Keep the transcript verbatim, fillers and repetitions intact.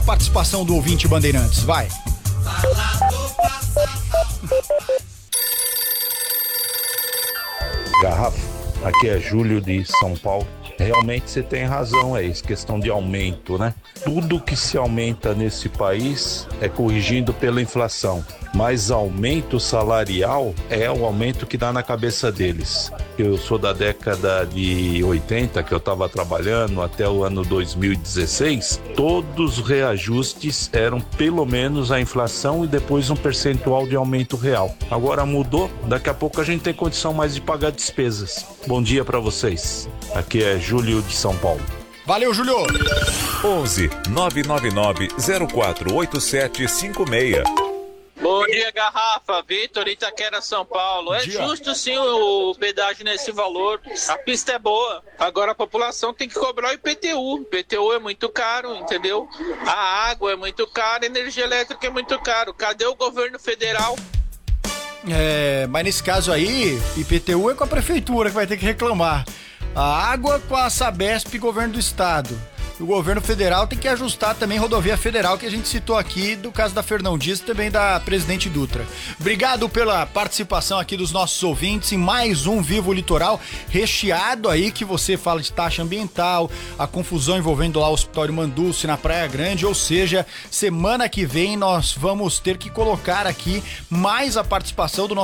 Participação do ouvinte Bandeirantes, vai. Garrafa, aqui é Júlio de São Paulo. Realmente você tem razão, é isso, questão de aumento, né? Tudo que se aumenta nesse país é corrigindo pela inflação, mas aumento salarial é o aumento que dá na cabeça deles. Eu sou da década de oitenta, que eu estava trabalhando até o ano dois mil e dezesseis, todos os reajustes eram pelo menos a inflação e depois um percentual de aumento real. Agora mudou, daqui a pouco a gente tem condição mais de pagar despesas. Bom dia para vocês. Aqui é Júlio de São Paulo. Valeu, Júlio. onze nove nove nove zero quatro oito sete cinco seis. Bom dia, Garrafa. Vitor, Itaquera, São Paulo. É dia. justo sim o pedágio nesse valor. A pista é boa. Agora a população tem que cobrar o I P T U. O I P T U é muito caro, entendeu? A água é muito cara, a energia elétrica é muito caro. Cadê o governo federal? É, mas nesse caso aí, I P T U é com a prefeitura que vai ter que reclamar. A água com a Sabesp, governo do estado. O governo federal tem que ajustar também rodovia federal que a gente citou aqui, do caso da Fernão Dias e também da Presidente Dutra. Obrigado pela participação aqui dos nossos ouvintes em mais um Vivo Litoral, recheado aí que você fala de taxa ambiental, a confusão envolvendo lá o Hospital Manduce na Praia Grande, ou seja, semana que vem nós vamos ter que colocar aqui mais a participação do nosso